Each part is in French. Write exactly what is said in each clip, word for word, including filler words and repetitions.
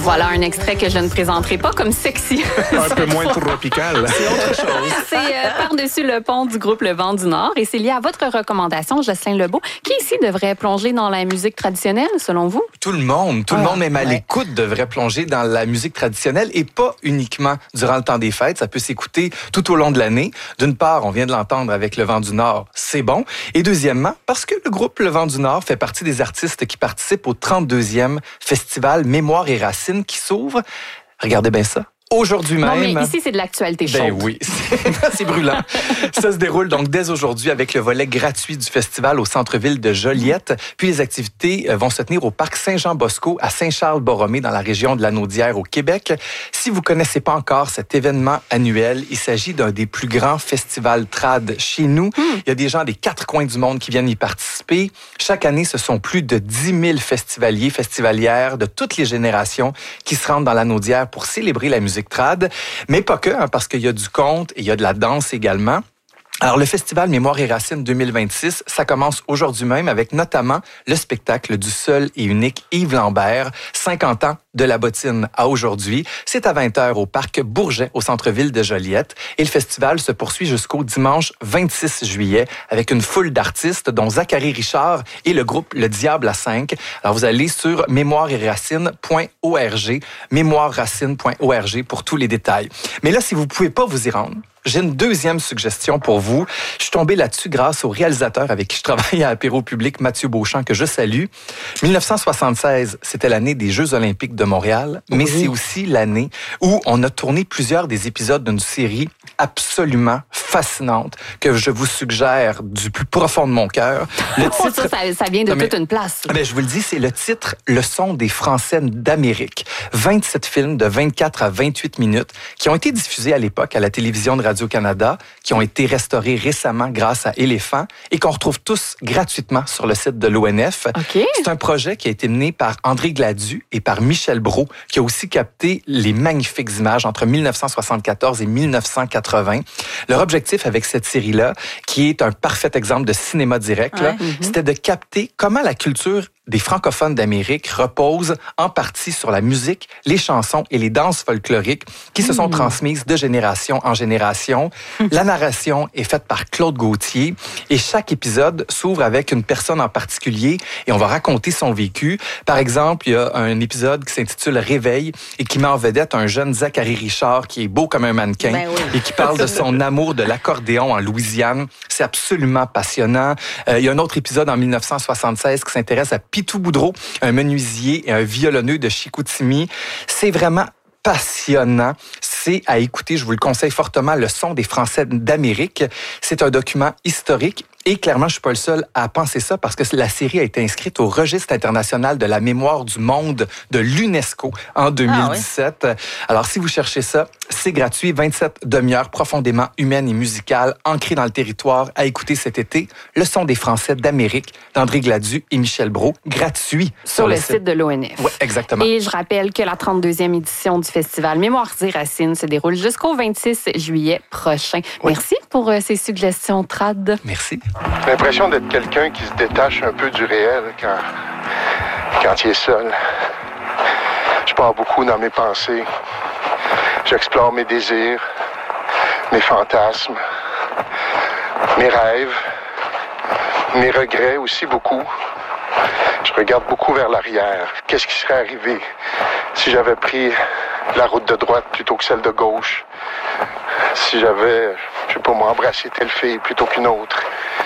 Voilà un extrait que je ne présenterai pas comme sexy. Un peu moins tropical. C'est autre chose. C'est euh, Par-dessus le pont du groupe Le Vent du Nord et c'est lié à votre recommandation, Jocelyn Lebeau. Qui ici devrait plonger dans la musique traditionnelle, selon vous? Tout le monde, tout Ah, le monde, même à ouais. l'écoute, devrait plonger dans la musique traditionnelle et pas uniquement durant le temps des fêtes. Ça peut s'écouter tout au long de l'année. D'une part, on vient de l'entendre avec Le Vent du Nord, c'est bon. Et deuxièmement, parce que le groupe Le Vent du Nord fait partie des artistes qui participent au trente-deuxième Festival Mémoire et Racines qui s'ouvre. Regardez bien ça. Aujourd'hui même. Non, mais ici, c'est de l'actualité chaude. Ben oui, c'est brûlant. Ça se déroule donc dès aujourd'hui avec le volet gratuit du festival au centre-ville de Joliette. Puis les activités vont se tenir au parc Saint-Jean-Bosco à Saint-Charles-Borromée dans la région de la Naudière au Québec. Si vous connaissez pas encore cet événement annuel, il s'agit d'un des plus grands festivals trad chez nous. Mm. Il y a des gens des quatre coins du monde qui viennent y participer. Chaque année, ce sont plus de dix mille festivaliers, festivalières de toutes les générations qui se rendent dans la Naudière pour célébrer la musique trad, mais pas que, hein, parce qu'il y a du conte et il y a de la danse également. Alors, le Festival Mémoire et Racines deux mille vingt-six, ça commence aujourd'hui même avec notamment le spectacle du seul et unique Yves Lambert, cinquante ans de la bottine à aujourd'hui. C'est à vingt heures au parc Bourget, au centre-ville de Joliette. Et le festival se poursuit jusqu'au dimanche vingt-six juillet avec une foule d'artistes, dont Zachary Richard et le groupe Le Diable à cinq. Alors, vous allez sur mémoire et racines point org, mémoire racines point org pour tous les détails. Mais là, si vous pouvez pas vous y rendre, j'ai une deuxième suggestion pour vous. Je suis tombé là-dessus grâce au réalisateur avec qui je travaille à Apéro Public, Mathieu Beauchamp, que je salue. dix-neuf cent soixante-seize, c'était l'année des Jeux olympiques de Montréal, mais oui. C'est aussi l'année où on a tourné plusieurs des épisodes d'une série absolument fascinante que je vous suggère du plus profond de mon cœur. Le titre, ça, ça, ça vient de mais, toute une place. Ben, je vous le dis, c'est le titre « Le son des Français d'Amérique ». vingt-sept films de vingt-quatre à vingt-huit minutes qui ont été diffusés à l'époque à la télévision de Radio-Canada, qui ont été restaurés récemment grâce à Éléphant et qu'on retrouve tous gratuitement sur le site de l'O N F. Okay. C'est un projet qui a été mené par André Gladu et par Michel Brault, qui a aussi capté les magnifiques images entre mille neuf cent soixante-quatorze et mille neuf cent quatre-vingts. Leur objectif avec cette série-là, qui est un parfait exemple de cinéma direct, là, ouais, mm-hmm. c'était de capter comment la culture des francophones d'Amérique repose en partie sur la musique, les chansons et les danses folkloriques qui se sont transmises de génération en génération. La narration est faite par Claude Gauthier et chaque épisode s'ouvre avec une personne en particulier et on va raconter son vécu. Par exemple, il y a un épisode qui s'intitule Réveil et qui met en vedette un jeune Zachary Richard qui est beau comme un mannequin ben oui. et qui parle de son amour de l'accordéon en Louisiane. C'est absolument passionnant. Euh, il y a un autre épisode en mille neuf cent soixante-seize qui s'intéresse à Pitou Boudreau, un menuisier et un violonneux de Chicoutimi. C'est vraiment passionnant. C'est à écouter, je vous le conseille fortement, Le son des Français d'Amérique. C'est un document historique. Et clairement, je suis pas le seul à penser ça parce que la série a été inscrite au Registre international de la mémoire du monde de l'UNESCO en deux mille dix-sept. Ah, oui. Alors, si vous cherchez ça, c'est gratuit. vingt-sept demi-heures profondément humaines et musicales ancrées dans le territoire à écouter cet été. Le son des Français d'Amérique d'André Gladu et Michel Brault. Gratuit sur, sur le, le site, site de l'O N F. Oui, exactement. Et je rappelle que la trente-deuxième édition du festival Mémoire et Racines se déroule jusqu'au vingt-six juillet prochain. Oui. Merci pour euh, ces suggestions trad. Merci. J'ai l'impression d'être quelqu'un qui se détache un peu du réel quand, quand il est seul. Je pars beaucoup dans mes pensées. J'explore mes désirs, mes fantasmes, mes rêves, mes regrets aussi beaucoup. Je regarde beaucoup vers l'arrière. Qu'est-ce qui serait arrivé si j'avais pris la route de droite plutôt que celle de gauche? Si j'avais, je sais pas moi, embrassé telle fille plutôt qu'une autre?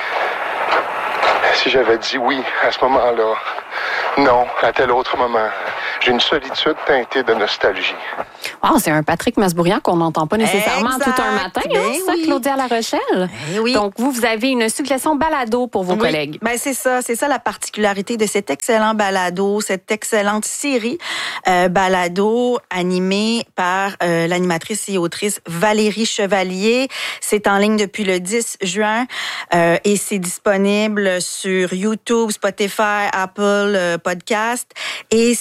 Si j'avais dit oui à ce moment-là, non à tel autre moment. J'ai une solitude teintée de nostalgie. Wow, c'est un Patrick Masbourian qu'on n'entend pas nécessairement exact. Tout un matin, ben hein, ça, oui. Claudia La Rochelle. Ben oui. Donc, vous, vous avez une suggestion balado pour vos oui. collègues. Ben c'est ça, c'est ça la particularité de cet excellent balado, cette excellente série euh, balado animée par euh, l'animatrice et autrice Valérie Chevalier. C'est en ligne depuis le dix juin euh, et c'est disponible sur YouTube, Spotify, Apple euh, Podcast et c'est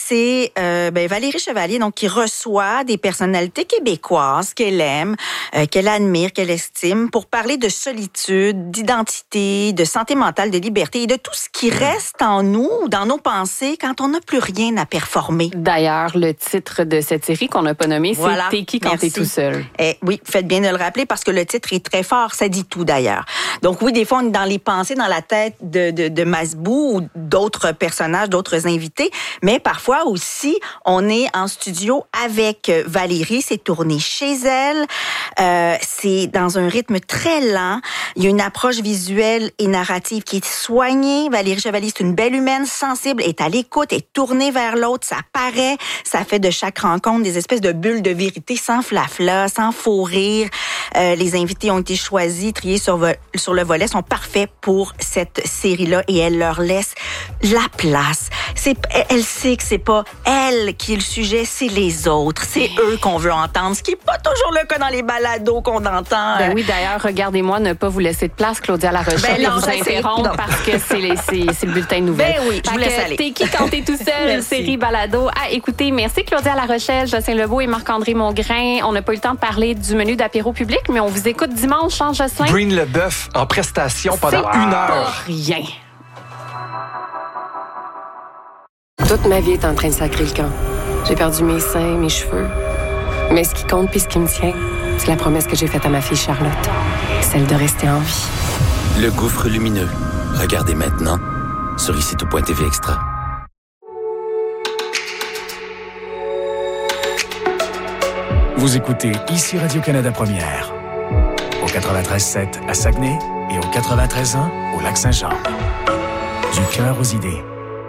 c'est euh, ben, Valérie Chevalier, donc qui reçoit des personnalités québécoises qu'elle aime, euh, qu'elle admire, qu'elle estime, pour parler de solitude, d'identité, de santé mentale, de liberté et de tout ce qui reste en nous, dans nos pensées, quand on n'a plus rien à performer. D'ailleurs, le titre de cette série qu'on n'a pas nommé, c'est Voilà. T'es qui quand Merci. t'es tout seul? Eh, oui, faites bien de le rappeler parce que le titre est très fort, ça dit tout d'ailleurs. Donc oui, des fois, on est dans les pensées, dans la tête de, de, de Masbou ou d'autres personnages, d'autres invités, mais parfois aussi, on est en studio avec Valérie, c'est tourné chez elle, euh, c'est dans un rythme très lent, il y a une approche visuelle et narrative qui est soignée. Valérie Chevalier, c'est une belle humaine, sensible, est à l'écoute, est tournée vers l'autre, ça paraît, ça fait de chaque rencontre des espèces de bulles de vérité sans flafla, sans faux rire. Euh, les invités ont été choisis, triés sur, vo- sur le volet, sont parfaits pour cette série-là et elle leur laisse la place. C'est, elle sait que c'est pas elle qui est le sujet, c'est les autres. C'est eux qu'on veut entendre, ce qui est pas toujours le cas dans les balados qu'on entend. Ben oui, d'ailleurs, regardez-moi ne pas vous laisser de place, Claudia Larochelle, Ben non, et vous ça, c'est- interrompre non. parce que c'est, les, c'est, c'est le bulletin de nouvelles. Ben oui, je Fait vous laisse que aller. T'es qui quand t'es tout seul? Merci. Série balado à écouter. Merci Claudia Larochelle, Jocelyn Lebeau et Marc-André Mongrain. On n'a pas eu le temps de parler du menu d'apéro public, mais on vous écoute dimanche, hein, Jocelyn? Breen Leboeuf en prestation pendant C'est une pas heure. rien. Toute ma vie est en train de sacrer le camp. J'ai perdu mes seins, mes cheveux. Mais ce qui compte puis ce qui me tient, c'est la promesse que j'ai faite à ma fille Charlotte. Celle de rester en vie. Le gouffre lumineux. Regardez maintenant sur ici tout point t v Extra. Vous écoutez ici Radio-Canada Première. Au quatre-vingt-treize sept à Saguenay et au quatre-vingt-treize un au Lac-Saint-Jean. Du cœur aux idées.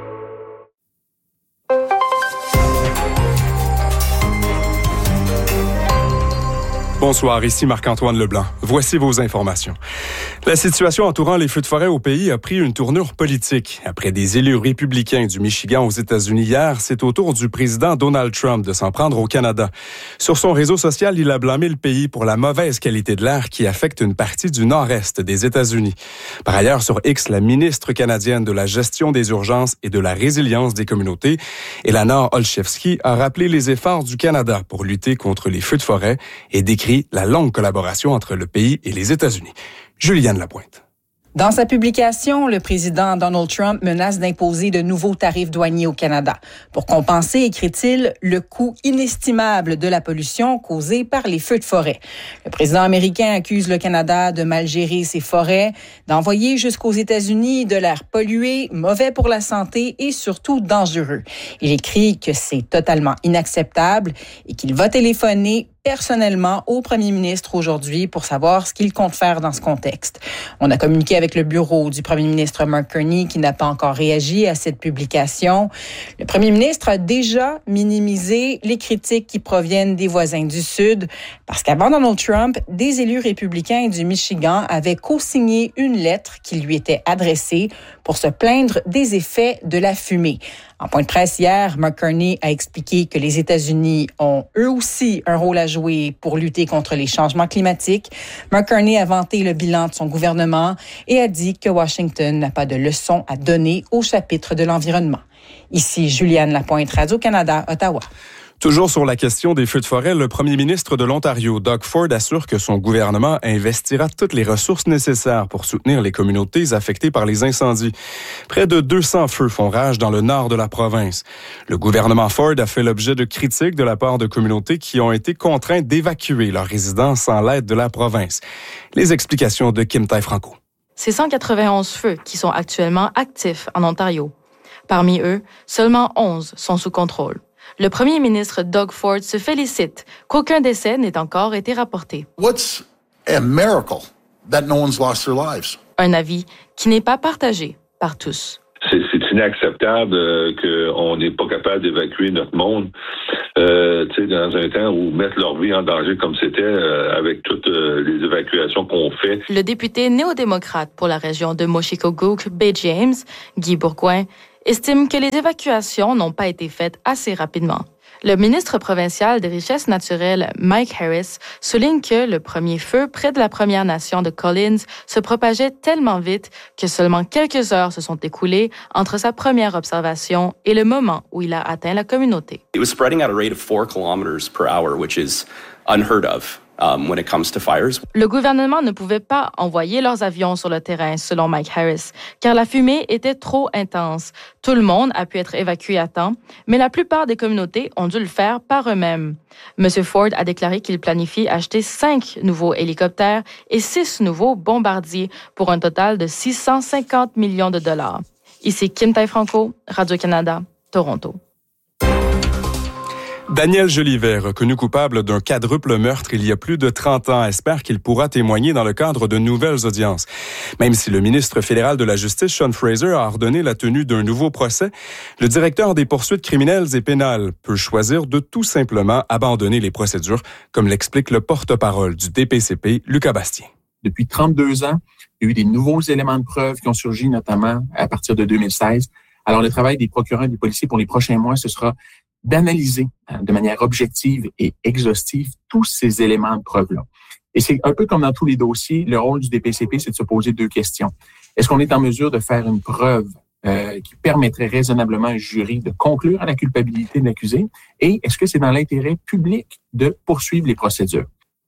Bonsoir, ici Marc-Antoine Leblanc. Voici vos informations. La situation entourant les feux de forêt au pays a pris une tournure politique. Après des élus républicains du Michigan aux États-Unis hier, c'est au tour du président Donald Trump de s'en prendre au Canada. Sur son réseau social, il a blâmé le pays pour la mauvaise qualité de l'air qui affecte une partie du nord-est des États-Unis. Par ailleurs, sur X, la ministre canadienne de la gestion des urgences et de la résilience des communautés, Elana Olszewski, a rappelé les efforts du Canada pour lutter contre les feux de forêt et décrit la longue collaboration entre le pays et les États-Unis. Juliane Lapointe. Dans sa publication, le président Donald Trump menace d'imposer de nouveaux tarifs douaniers au Canada pour compenser, écrit-il, le coût inestimable de la pollution causée par les feux de forêt. Le président américain accuse le Canada de mal gérer ses forêts, d'envoyer jusqu'aux États-Unis de l'air pollué, mauvais pour la santé et surtout dangereux. Il écrit que c'est totalement inacceptable et qu'il va téléphoner personnellement au premier ministre aujourd'hui pour savoir ce qu'il compte faire dans ce contexte. On a communiqué avec le bureau du premier ministre Mark Carney qui n'a pas encore réagi à cette publication. Le premier ministre a déjà minimisé les critiques qui proviennent des voisins du Sud parce qu'avant Donald Trump, des élus républicains du Michigan avaient co-signé une lettre qui lui était adressée pour se plaindre des effets de la fumée. En point de presse hier, Mark Carney a expliqué que les États-Unis ont eux aussi un rôle à jouer pour lutter contre les changements climatiques. Mark Carney a vanté le bilan de son gouvernement et a dit que Washington n'a pas de leçons à donner au chapitre de l'environnement. Ici Juliane Lapointe, Radio-Canada, Ottawa. Toujours sur la question des feux de forêt, le premier ministre de l'Ontario, Doug Ford, assure que son gouvernement investira toutes les ressources nécessaires pour soutenir les communautés affectées par les incendies. Près de deux cents feux font rage dans le nord de la province. Le gouvernement Ford a fait l'objet de critiques de la part de communautés qui ont été contraintes d'évacuer leurs résidences sans l'aide de la province. Les explications de Kim Tai-Franco. C'est cent quatre-vingt-onze feux qui sont actuellement actifs en Ontario. Parmi eux, seulement onze sont sous contrôle. Le premier ministre Doug Ford se félicite qu'aucun décès n'ait encore été rapporté. What's a miracle that no one's lost their lives? Un avis qui n'est pas partagé par tous. C'est, c'est inacceptable euh, qu'on n'est pas capable d'évacuer notre monde euh, dans un temps où mettre leur vie en danger comme c'était euh, avec toutes euh, les évacuations qu'on fait. Le député néo-démocrate pour la région de Moshikogook, Bay James, Guy Bourgoin, estime que les évacuations n'ont pas été faites assez rapidement. Le ministre provincial des Richesses naturelles, Mike Harris, souligne que le premier feu près de la Première Nation de Collins se propageait tellement vite que seulement quelques heures se sont écoulées entre sa première observation et le moment où il a atteint la communauté. It was spreading at a rate of four kilometers per hour, which is unheard of. Um, when it comes to fires. Le gouvernement ne pouvait pas envoyer leurs avions sur le terrain, selon Mike Harris, car la fumée était trop intense. Tout le monde a pu être évacué à temps, mais la plupart des communautés ont dû le faire par eux-mêmes. M. Ford a déclaré qu'il planifie acheter cinq nouveaux hélicoptères et six nouveaux bombardiers pour un total de six cent cinquante millions de dollars. Ici Kim Tai-Franco, Radio-Canada, Toronto. Daniel Jolivet, reconnu coupable d'un quadruple meurtre il y a plus de trente ans, espère qu'il pourra témoigner dans le cadre de nouvelles audiences. Même si le ministre fédéral de la Justice, Sean Fraser, a ordonné la tenue d'un nouveau procès, le directeur des poursuites criminelles et pénales peut choisir de tout simplement abandonner les procédures, comme l'explique le porte-parole du D P C P, Lucas Bastien. Depuis trente-deux ans, il y a eu des nouveaux éléments de preuve qui ont surgi, notamment à partir de deux mille seize. Alors, le travail des procureurs et des policiers pour les prochains mois, ce sera d'analyser de manière objective et exhaustive tous ces éléments de preuve-là. Et c'est un peu comme dans tous les dossiers, le rôle du D P C P, c'est de se poser deux questions. Est-ce qu'on est en mesure de faire une preuve euh, qui permettrait raisonnablement à un jury de conclure à la culpabilité de l'accusé? Et est-ce que c'est dans l'intérêt public de poursuivre les procédures?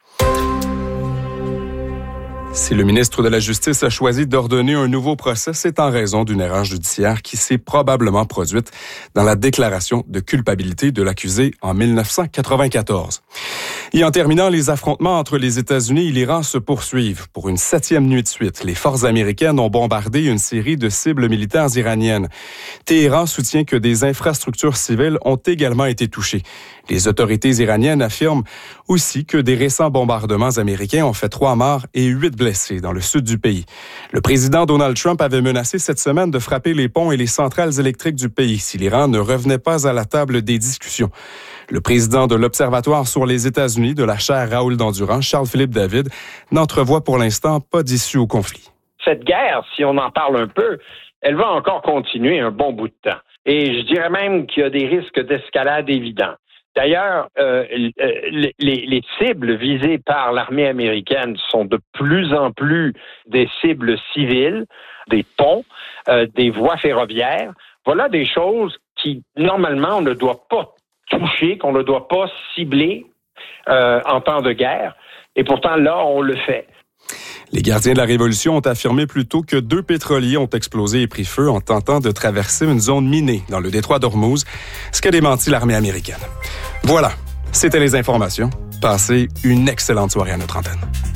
Si le ministre de la Justice a choisi d'ordonner un nouveau procès, c'est en raison d'une erreur judiciaire qui s'est probablement produite dans la déclaration de culpabilité de l'accusé en dix-neuf cent quatre-vingt-quatorze. Et en terminant, les affrontements entre les États-Unis et l'Iran se poursuivent. Pour une septième nuit de suite, les forces américaines ont bombardé une série de cibles militaires iraniennes. Téhéran soutient que des infrastructures civiles ont également été touchées. Les autorités iraniennes affirment aussi que des récents bombardements américains ont fait trois morts et huit blessés dans le sud du pays. Le président Donald Trump avait menacé cette semaine de frapper les ponts et les centrales électriques du pays si l'Iran ne revenait pas à la table des discussions. Le président de l'Observatoire sur les États-Unis de la chaire Raoul Dandurand, Charles-Philippe David, n'entrevoit pour l'instant pas d'issue au conflit. Cette guerre, si on en parle un peu, elle va encore continuer un bon bout de temps. Et je dirais même qu'il y a des risques d'escalade évidents. D'ailleurs, euh, les, les cibles visées par l'armée américaine sont de plus en plus des cibles civiles, des ponts, euh, des voies ferroviaires. Voilà des choses qui, normalement, on ne doit pas toucher, qu'on ne doit pas cibler euh, en temps de guerre. Et pourtant, là, on le fait. Les gardiens de la Révolution ont affirmé plus tôt que deux pétroliers ont explosé et pris feu en tentant de traverser une zone minée dans le détroit d'Ormuz, ce qu'a démenti l'armée américaine. Voilà, c'était les informations. Passez une excellente soirée à notre antenne.